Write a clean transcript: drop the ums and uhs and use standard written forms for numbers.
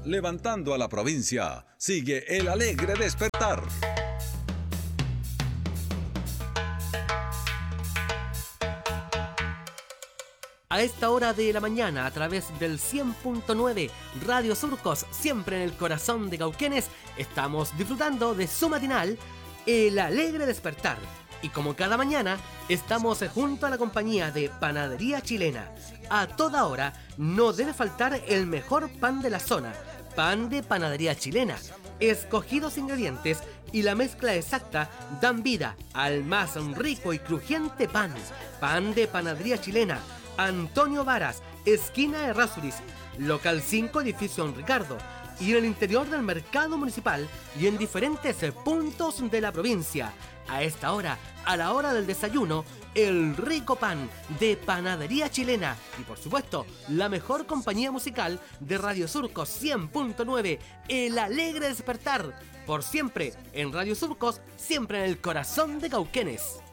levantando a la provincia. Sigue el alegre despertar. A esta hora de la mañana, a través del 100.9 Radio Surcos, siempre en el corazón de Cauquenes, estamos disfrutando de su matinal, El Alegre Despertar. Y como cada mañana, estamos junto a la compañía de Panadería Chilena. A toda hora no debe faltar el mejor pan de la zona, pan de Panadería Chilena. Escogidos ingredientes y la mezcla exacta dan vida al más rico y crujiente pan. Pan de Panadería Chilena, Antonio Varas, esquina Errázuriz, local 5, edificio Don Ricardo, y en el interior del mercado municipal y en diferentes puntos de la provincia. A esta hora, a la hora del desayuno, el rico pan de Panadería Chilena y por supuesto, la mejor compañía musical de Radio Surcos 100.9, El Alegre Despertar. Por siempre en Radio Surcos, siempre en el corazón de Cauquenes.